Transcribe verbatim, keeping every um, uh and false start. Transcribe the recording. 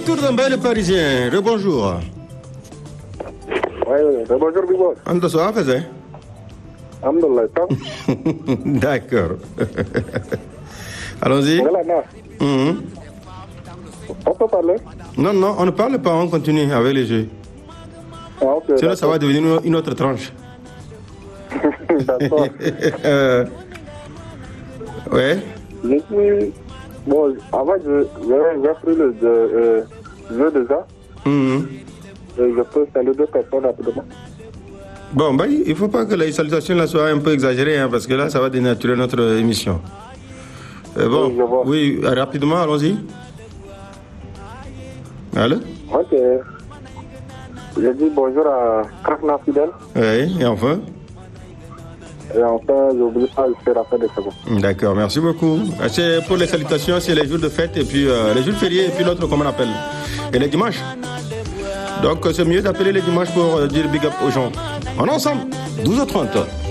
retour d'un bel Parisien. Rebonjour. Oui, rebonjour, Bibo. On te soit faisait. Alhamdulillah, ça. D'accord. Allons-y. Voilà, là. Mmh. On peut parler? Non, non, on ne parle pas, on continue avec les jeux. Ah, ok. Sinon, d'accord. ça va devenir une autre tranche. D'accord. euh... Ouais. Je suis... Bon, avant, je- j'ai j'ai pris le jeu, euh, jeu déjà. Mmh. Et je peux saluer deux personnes rapidement. Bon, bah, il ne faut pas que les salutations là soient un peu exagérées, hein, parce que là, ça va dénaturer notre émission. Euh, bon, Oui, je vois. oui, rapidement, allons-y. Allô? Ok. Je dis bonjour à Krafna Fidel. Oui, et enfin? Et enfin, j'oublie pas de faire la fin de seconde. D'accord, merci beaucoup. C'est pour les salutations, c'est les jours de fête et puis euh, les jours fériés et puis l'autre, comment on appelle? Et les dimanches. Donc, c'est mieux d'appeler les dimanches pour euh, dire big up aux gens. On est ensemble, douze heures trente.